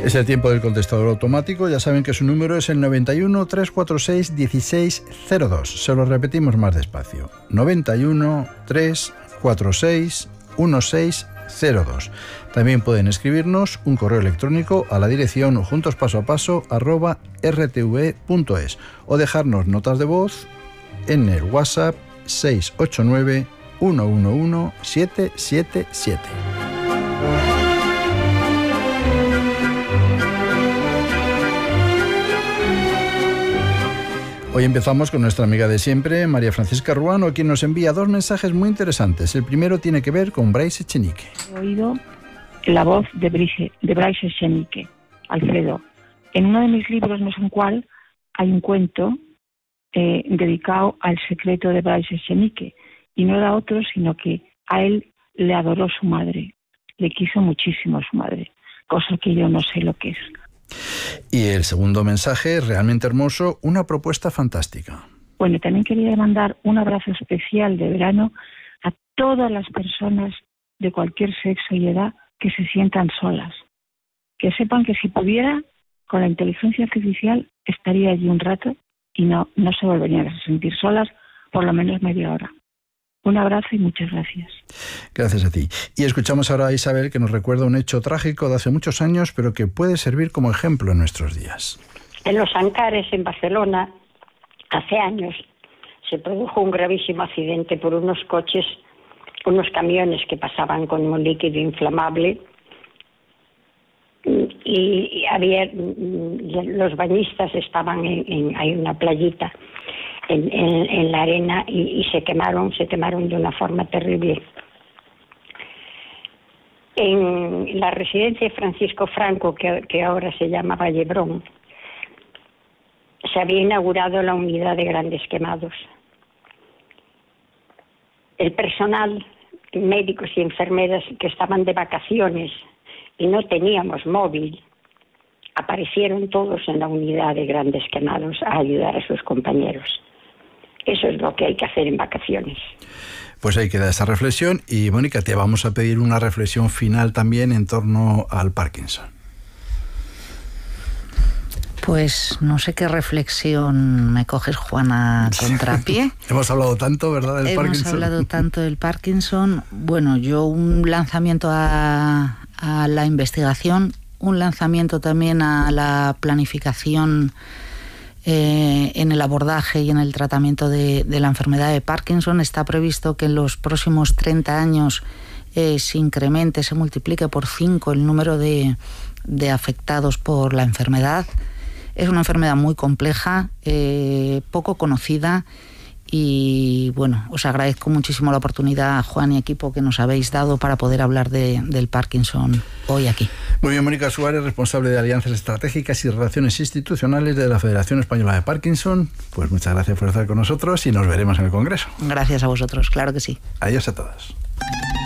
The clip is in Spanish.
Es el tiempo del contestador automático. Ya saben que su número es el 91 346 1602. Se lo repetimos más despacio. 91 346 1602. También pueden escribirnos un correo electrónico a la dirección juntospasoapaso@rtv.es o dejarnos notas de voz en el WhatsApp 689 111 777. Hoy empezamos con nuestra amiga de siempre, María Francisca Ruano, quien nos envía dos mensajes muy interesantes. El primero tiene que ver con Bryce Echenique. He oído la voz de Bryce Echenique, Alfredo. En uno de mis libros, no sé en cuál, hay un cuento dedicado al secreto de Bryce Echenique. Y no era otro, sino que a él le adoró su madre. Le quiso muchísimo a su madre, cosa que yo no sé lo que es. Y el segundo mensaje, realmente hermoso, una propuesta fantástica. Bueno, también quería mandar un abrazo especial de verano a todas las personas de cualquier sexo y edad que se sientan solas. Que sepan que si pudiera, con la inteligencia artificial estaría allí un rato y no se volverían a sentir solas por lo menos media hora. Un abrazo y muchas gracias. Gracias a ti. Y escuchamos ahora a Isabel, que nos recuerda un hecho trágico de hace muchos años, pero que puede servir como ejemplo en nuestros días. En Los Ancares, en Barcelona, hace años, se produjo un gravísimo accidente por unos coches, unos camiones que pasaban con un líquido inflamable y los bañistas estaban hay una playita en la arena y se quemaron de una forma terrible. En la residencia de Francisco Franco, que ahora se llama Vallebrón, se había inaugurado la unidad de grandes quemados. El personal, médicos y enfermeras que estaban de vacaciones y no teníamos móvil, aparecieron todos en la unidad de grandes quemados a ayudar a sus compañeros. Eso es lo que hay que hacer en vacaciones. Pues ahí queda esa reflexión. Y Mónica, te vamos a pedir una reflexión final también en torno al Parkinson. Pues no sé qué reflexión me coges, Juana, contrapié. Hemos hablado tanto, ¿verdad?, del Parkinson. Hemos hablado tanto del Parkinson. Bueno, yo un lanzamiento a la investigación, un lanzamiento también a la planificación en el abordaje y en el tratamiento de la enfermedad de Parkinson. Está previsto que en los próximos 30 años se incremente, se multiplique por 5 el número de afectados por la enfermedad. Es una enfermedad muy compleja, poco conocida, y bueno, os agradezco muchísimo la oportunidad, Juan y equipo, que nos habéis dado para poder hablar del Parkinson hoy aquí. Muy bien, Mónica Suárez, responsable de Alianzas Estratégicas y Relaciones Institucionales de la Federación Española de Parkinson. Pues muchas gracias por estar con nosotros y nos veremos en el Congreso. Gracias a vosotros, claro que sí. Adiós a todos.